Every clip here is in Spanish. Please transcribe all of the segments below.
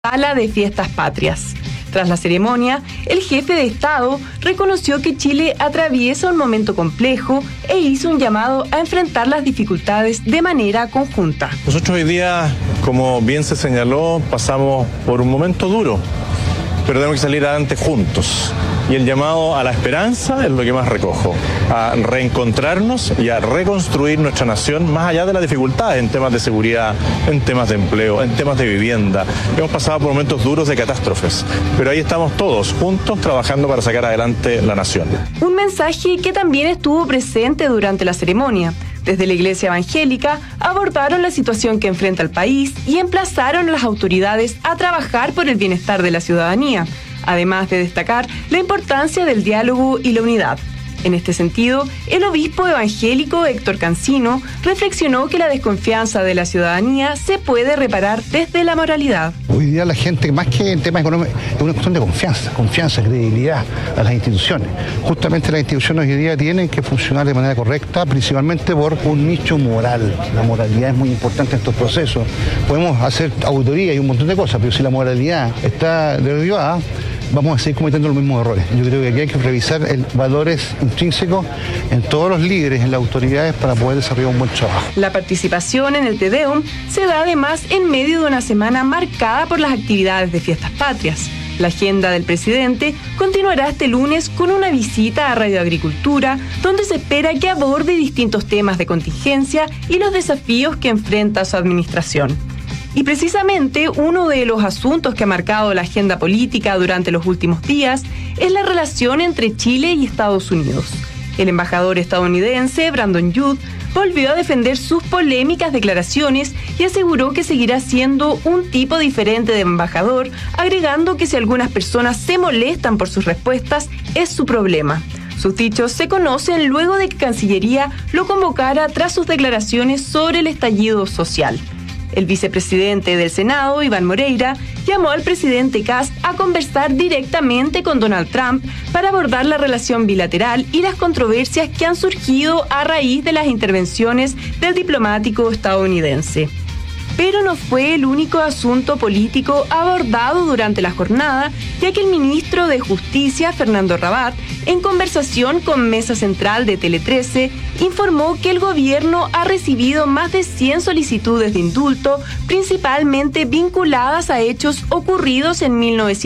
Sala de Fiestas Patrias. Tras la ceremonia, el jefe de Estado reconoció que Chile atraviesa un momento complejo e hizo un llamado a enfrentar las dificultades de manera conjunta. Nosotros hoy día, como bien se señaló, pasamos por un momento duro, pero tenemos que salir adelante juntos. Y el llamado a la esperanza es lo que más recojo, a reencontrarnos y a reconstruir nuestra nación más allá de las dificultades en temas de seguridad, en temas de empleo, en temas de vivienda. Hemos pasado por momentos duros de catástrofes, pero ahí estamos todos juntos trabajando para sacar adelante la nación. Un mensaje que también estuvo presente durante la ceremonia. Desde la Iglesia Evangélica abordaron la situación que enfrenta el país y emplazaron a las autoridades a trabajar por el bienestar de la ciudadanía, además de destacar la importancia del diálogo y la unidad. En este sentido, el obispo evangélico Héctor Cancino reflexionó que la desconfianza de la ciudadanía se puede reparar desde la moralidad. Hoy día la gente, más que en temas económicos, es una cuestión de confianza, credibilidad a las instituciones. Justamente las instituciones hoy día tienen que funcionar de manera correcta, principalmente por un nicho moral. La moralidad es muy importante en estos procesos. Podemos hacer auditoría y un montón de cosas, pero si la moralidad está derribada, vamos a seguir cometiendo los mismos errores. Yo creo que aquí hay que revisar valores intrínsecos en todos los líderes, en las autoridades, para poder desarrollar un buen trabajo. La participación en el Te Deum se da además en medio de una semana marcada por las actividades de Fiestas Patrias. La agenda del presidente continuará este lunes con una visita a Radio Agricultura, donde se espera que aborde distintos temas de contingencia y los desafíos que enfrenta su administración. Y precisamente uno de los asuntos que ha marcado la agenda política durante los últimos días es la relación entre Chile y Estados Unidos. El embajador estadounidense, Brandon Judd, volvió a defender sus polémicas declaraciones y aseguró que seguirá siendo un tipo diferente de embajador, agregando que si algunas personas se molestan por sus respuestas, es su problema. Sus dichos se conocen luego de que Cancillería lo convocara tras sus declaraciones sobre el estallido social. El vicepresidente del Senado, Iván Moreira, llamó al presidente Kast a conversar directamente con Donald Trump para abordar la relación bilateral y las controversias que han surgido a raíz de las intervenciones del diplomático estadounidense. Pero no fue el único asunto político abordado durante la jornada, ya que el ministro de Justicia, Fernando Rabat, en conversación con Mesa Central de Tele 13, informó que el gobierno ha recibido más de 100 solicitudes de indulto, principalmente vinculadas a hechos ocurridos en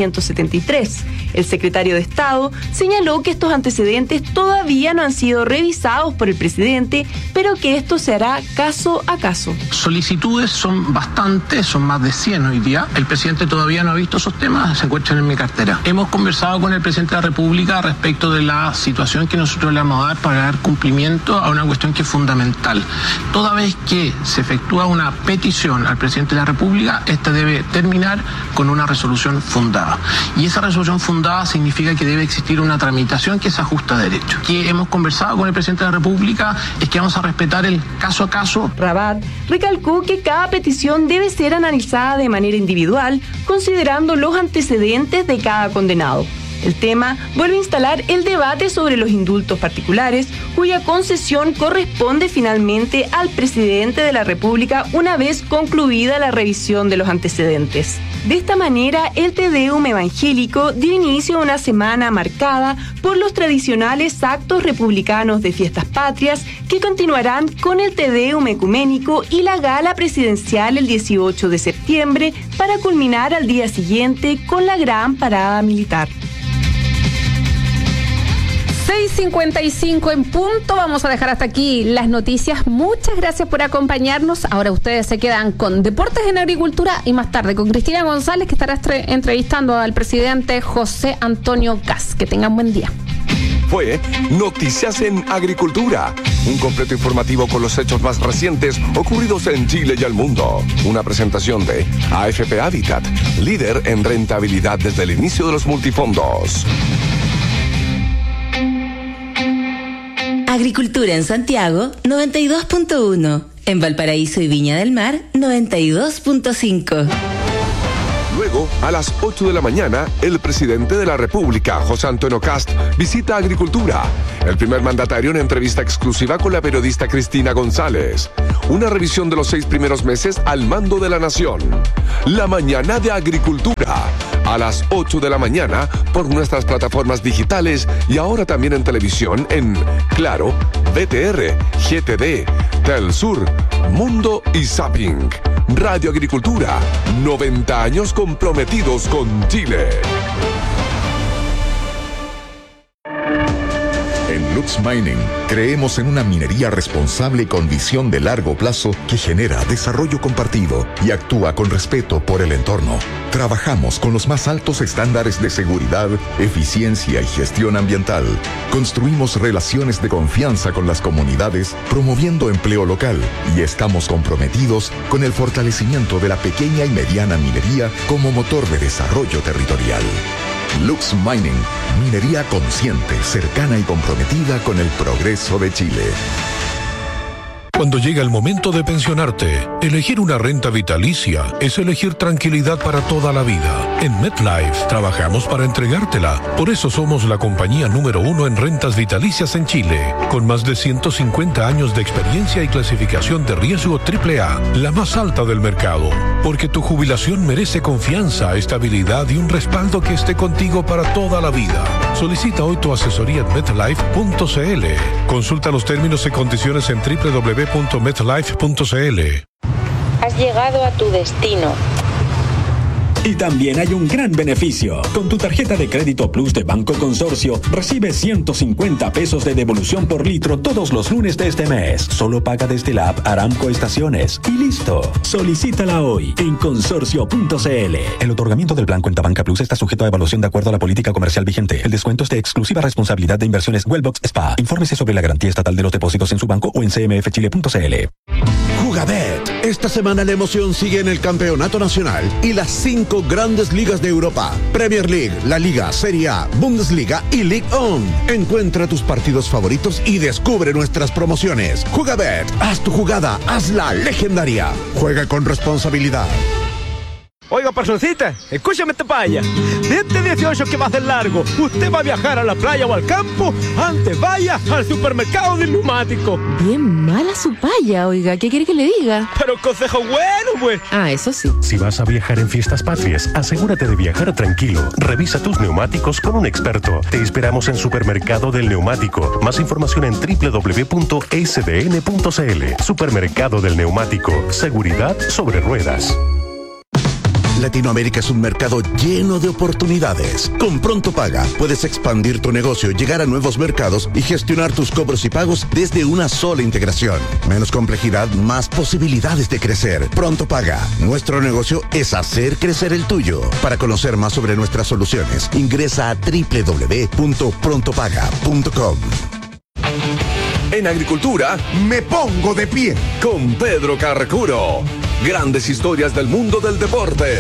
1973. El secretario de Estado señaló que estos antecedentes todavía no han sido revisados por el presidente, pero que esto se hará caso a caso. Solicitudes son bastantes, son más de 100 hoy día. El presidente todavía no ha visto esos temas, se encuentran en mi cartera. Hemos conversado con el presidente de la República respecto de la situación que nosotros le vamos a dar para dar cumplimiento a una cuestión que es fundamental. Toda vez que se efectúa una petición al presidente de la República, esta debe terminar con una resolución fundada. Y esa resolución fundada significa que debe existir una tramitación que se ajusta a derecho. Que hemos conversado con el presidente de la República es que vamos a respetar el caso a caso. Rabat recalcó que cada petición debe ser analizada de manera individual, considerando los antecedentes de cada condenado. El tema vuelve a instalar el debate sobre los indultos particulares, cuya concesión corresponde finalmente al presidente de la República una vez concluida la revisión de los antecedentes. De esta manera, el Te Deum evangélico dio inicio a una semana marcada por los tradicionales actos republicanos de Fiestas Patrias, que continuarán con el Te Deum ecuménico y la gala presidencial el 18 de septiembre, para culminar al día siguiente con la gran parada militar. 6:55 en punto. Vamos a dejar hasta aquí las noticias. Muchas gracias por acompañarnos. Ahora ustedes se quedan con Deportes en Agricultura y más tarde con Cristina González, que estará entrevistando al presidente José Antonio Kast. Que tengan buen día. Fue Noticias en Agricultura, un completo informativo con los hechos más recientes ocurridos en Chile y el mundo. Una presentación de AFP Habitat, líder en rentabilidad desde el inicio de los multifondos. Agricultura en Santiago, 92.1. En Valparaíso y Viña del Mar, 92.5. Luego Luego, a las 8 de la mañana, el presidente de la República, José Antonio Kast, visita Agricultura. El primer mandatario en entrevista exclusiva con la periodista Cristina González. Una revisión de los 6 primeros meses al mando de la nación. La mañana de Agricultura. A las 8 de la mañana por nuestras plataformas digitales y ahora también en televisión en Claro, VTR, GTD, Telsur, Mundo y Zapping. Radio Agricultura, 90 años comprometidos con Chile. En Lux Mining creemos en una minería responsable con visión de largo plazo que genera desarrollo compartido y actúa con respeto por el entorno. Trabajamos con los más altos estándares de seguridad, eficiencia y gestión ambiental. Construimos relaciones de confianza con las comunidades, promoviendo empleo local, y estamos comprometidos con el fortalecimiento de la pequeña y mediana minería como motor de desarrollo territorial. Lux Mining, minería consciente, cercana y comprometida con el progreso de Chile. Cuando llega el momento de pensionarte, elegir una renta vitalicia es elegir tranquilidad para toda la vida. En MetLife trabajamos para entregártela. Por eso somos la compañía número 1 en rentas vitalicias en Chile, con más de 150 años de experiencia y clasificación de riesgo AAA, la más alta del mercado. Porque tu jubilación merece confianza, estabilidad y un respaldo que esté contigo para toda la vida. Solicita hoy tu asesoría en MetLife.cl. Consulta los términos y condiciones en www.metlife.cl. Has llegado a tu destino. Y también hay un gran beneficio. Con tu tarjeta de crédito Plus de Banco Consorcio, recibes 150 pesos de devolución por litro todos los lunes de este mes. Solo paga desde la app Aramco Estaciones. Y listo. Solicítala hoy en consorcio.cl. El otorgamiento del plan Cuenta Banca Plus está sujeto a evaluación de acuerdo a la política comercial vigente. El descuento es de exclusiva responsabilidad de Inversiones Wellbox SPA. Infórmese sobre la garantía estatal de los depósitos en su banco o en cmfchile.cl. Jugabet. Esta semana la emoción sigue en el campeonato nacional y las 5 grandes ligas de Europa: Premier League, La Liga, Serie A, Bundesliga y Ligue 1. Encuentra tus partidos favoritos y descubre nuestras promociones. Jugabet, haz tu jugada, hazla legendaria. Juega con responsabilidad. Oiga, personcita, escúchame esta paya. De este 18 que va a ser largo, usted va a viajar a la playa o al campo, antes vaya al supermercado del neumático. Bien mala su paya, oiga, ¿qué quiere que le diga? Pero consejo bueno, pues. Ah, eso sí. Si vas a viajar en Fiestas Patrias, asegúrate de viajar tranquilo. Revisa tus neumáticos con un experto. Te esperamos en Supermercado del Neumático. Más información en www.sdn.cl. Supermercado del Neumático. Seguridad sobre ruedas. Latinoamérica es un mercado lleno de oportunidades. Con Pronto Paga puedes expandir tu negocio, llegar a nuevos mercados y gestionar tus cobros y pagos desde una sola integración. Menos complejidad, más posibilidades de crecer. Pronto Paga. Nuestro negocio es hacer crecer el tuyo. Para conocer más sobre nuestras soluciones, ingresa a www.prontopaga.com. En Agricultura, me pongo de pie con Pedro Carcuro. Grandes historias del mundo del deporte.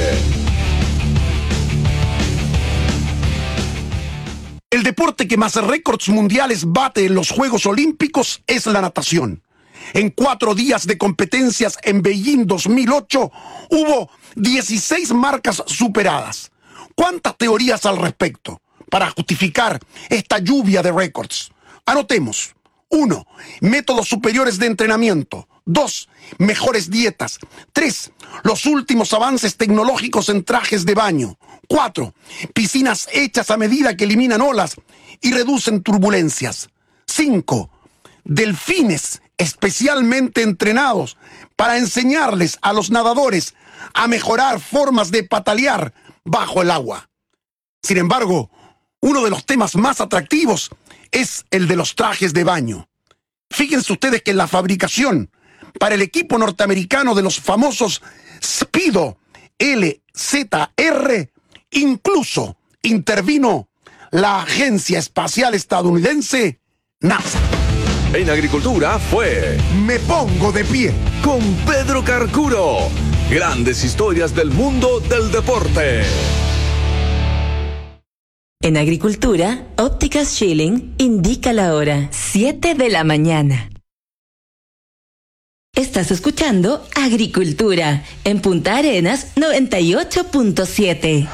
El deporte que más récords mundiales bate en los Juegos Olímpicos es la natación. En 4 días de competencias en Beijing 2008 hubo 16 marcas superadas. ¿Cuántas teorías al respecto para justificar esta lluvia de récords? Anotemos. 1. Métodos superiores de entrenamiento. 2. Mejores dietas. 3. Los últimos avances tecnológicos en trajes de baño. 4. Piscinas hechas a medida que eliminan olas y reducen turbulencias. 5. Delfines especialmente entrenados para enseñarles a los nadadores a mejorar formas de patalear bajo el agua. Sin embargo, uno de los temas más atractivos es el de los trajes de baño. Fíjense ustedes que en la fabricación para el equipo norteamericano de los famosos Speedo LZR incluso intervino la Agencia Espacial Estadounidense NASA. En Agricultura fue Me Pongo de Pie con Pedro Carcuro. Grandes historias del mundo del deporte. En Agricultura, Ópticas Schilling indica la hora, 7 de la mañana. Estás escuchando Agricultura en Punta Arenas 98.7.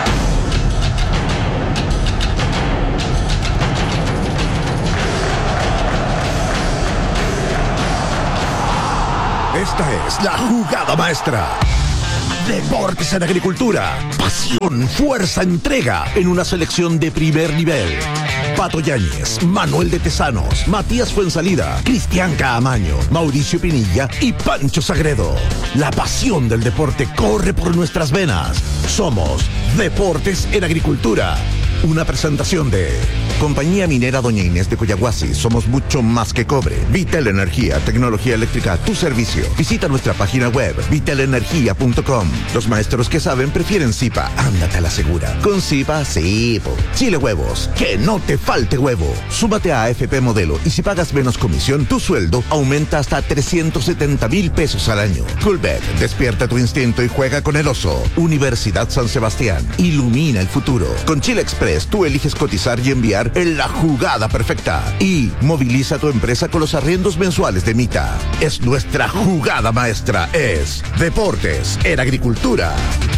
Esta es la jugada maestra. Deportes en Agricultura. Pasión, fuerza, entrega en una selección de primer nivel. Pato Yáñez, Manuel de Tesanos, Matías Fuensalida, Cristian Caamaño, Mauricio Pinilla y Pancho Sagredo. La pasión del deporte corre por nuestras venas. Somos Deportes en Agricultura. Una presentación de Compañía Minera Doña Inés de Coyahuasi. Somos mucho más que cobre. Vitel Energía, tecnología eléctrica a tu servicio. Visita nuestra página web vitelenergia.com. Los maestros que saben prefieren Zipa. Ándate a la segura. Con Zipa, sí. Chile Huevos. Que no te falte huevo. Súmate a AFP Modelo y si pagas menos comisión, tu sueldo aumenta hasta 370,000 pesos al año. Coolbet, despierta tu instinto y juega con el oso. Universidad San Sebastián. Ilumina el futuro. Con Chile Express, tú eliges cotizar y enviar en la jugada perfecta. Y moviliza tu empresa con los arriendos mensuales de Mita. Es nuestra jugada maestra. Es Deportes en Agricultura.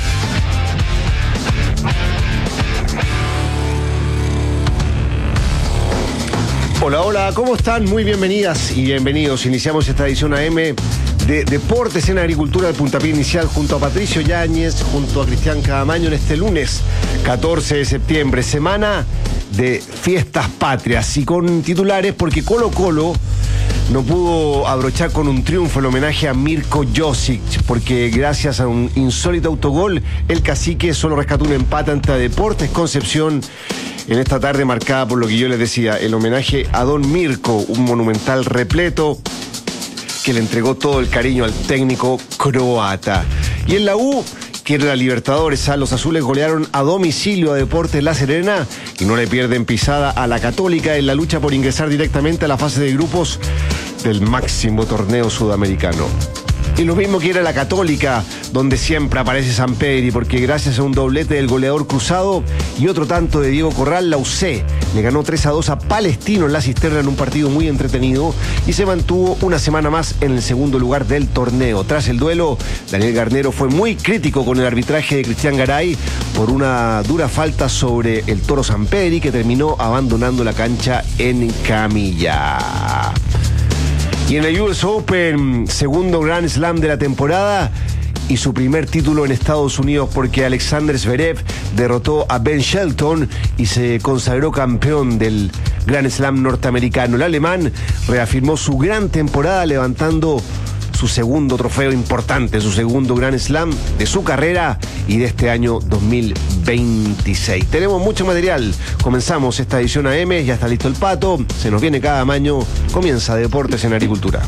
Hola, hola, ¿cómo están? Muy bienvenidas y bienvenidos. Iniciamos esta edición AM de Deportes en Agricultura, de puntapié inicial junto a Patricio Yáñez, junto a Cristian Caamaño en este lunes 14 de septiembre, semana de fiestas patrias y con titulares porque Colo-Colo no pudo abrochar con un triunfo el homenaje a Mirko Josic, porque gracias a un insólito autogol, el cacique solo rescató un empate ante Deportes Concepción en esta tarde marcada por lo que yo les decía, el homenaje a Don Mirko, un monumental repleto que le entregó todo el cariño al técnico croata. Y en la U, que era la Libertadores, los azules golearon a domicilio a Deportes La Serena y no le pierden pisada a la Católica en la lucha por ingresar directamente a la fase de grupos del máximo torneo sudamericano. Y lo mismo que era la Católica, donde siempre aparece Sampedri, porque gracias a un doblete del goleador Cruzado y otro tanto de Diego Corral, la UC le ganó 3-2 a Palestino en la Cisterna en un partido muy entretenido y se mantuvo una semana más en el segundo lugar del torneo. Tras el duelo, Daniel Garnero fue muy crítico con el arbitraje de Cristian Garay por una dura falta sobre el Toro Sampedri, que terminó abandonando la cancha en camilla. Y en el US Open, segundo Grand Slam de la temporada y su primer título en Estados Unidos, porque Alexander Zverev derrotó a Ben Shelton y se consagró campeón del Grand Slam norteamericano. El alemán reafirmó su gran temporada levantando su segundo trofeo importante, su segundo Grand Slam de su carrera y de este año 2026. Tenemos mucho material. Comenzamos esta edición AM, ya está listo el Pato, se nos viene cada año, comienza Deportes en Agricultura.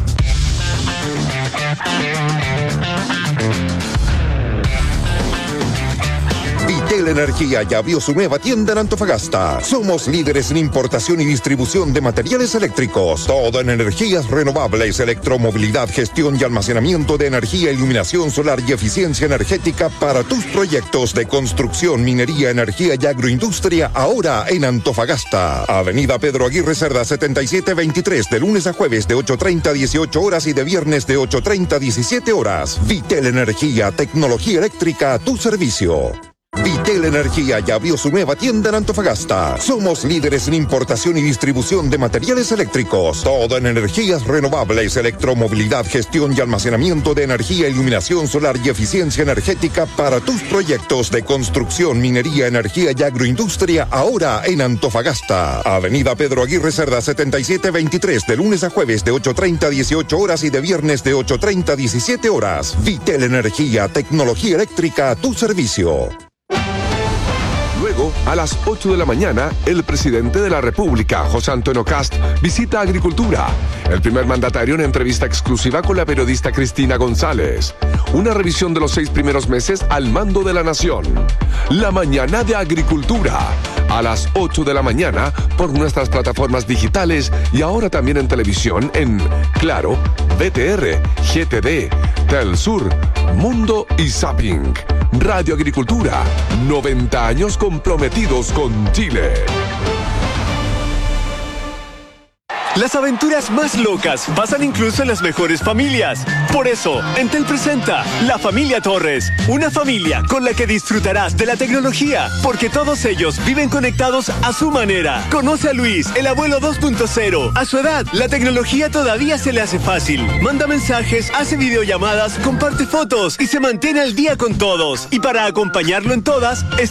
Vitel Energía ya abrió su nueva tienda en Antofagasta. Somos líderes en importación y distribución de materiales eléctricos. Todo en energías renovables, electromovilidad, gestión y almacenamiento de energía, iluminación solar y eficiencia energética para tus proyectos de construcción, minería, energía y agroindustria, ahora en Antofagasta. Avenida Pedro Aguirre Cerda 7723, de lunes a jueves de 8:30 a 18 horas y de viernes de 8:30 a 17 horas. Vitel Energía, tecnología eléctrica a tu servicio. Vitel Energía ya abrió su nueva tienda en Antofagasta. Somos líderes en importación y distribución de materiales eléctricos. Todo en energías renovables, electromovilidad, gestión y almacenamiento de energía, iluminación solar y eficiencia energética para tus proyectos de construcción, minería, energía y agroindustria, ahora en Antofagasta. Avenida Pedro Aguirre Cerda 7723, de lunes a jueves de 8:30 a 18 horas y de viernes de 8:30 a 17 horas. Vitel Energía, tecnología eléctrica a tu servicio. Luego, a las 8 de la mañana, el presidente de la República, José Antonio Kast, visita Agricultura. El primer mandatario en entrevista exclusiva con la periodista Cristina González. Una revisión de los 6 primeros meses al mando de la nación. La mañana de Agricultura. A las 8 de la mañana, por nuestras plataformas digitales y ahora también en televisión en Claro, BTR, GTD, Telsur, Mundo y Zapping. Radio Agricultura, 90 años comprometidos con Chile. Las aventuras más locas pasan incluso en las mejores familias. Por eso, Entel presenta La Familia Torres, una familia con la que disfrutarás de la tecnología, porque todos ellos viven conectados a su manera. Conoce a Luis, el abuelo 2.0. A su edad, la tecnología todavía se le hace fácil. Manda mensajes, hace videollamadas, comparte fotos y se mantiene al día con todos. Y para acompañarlo en todas,